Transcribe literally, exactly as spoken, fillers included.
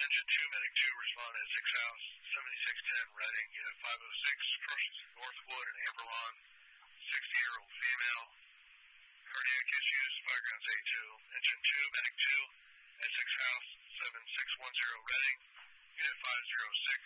Engine two, Medic two, respond at six House, seventy-six ten, Reading, Unit five oh six, approaching Northwood and Amberlawn, sixty-year-old female, cardiac issues, firegrounds A two, Engine two, Medic two, at six House, seven six one zero, Reading, Unit five oh six,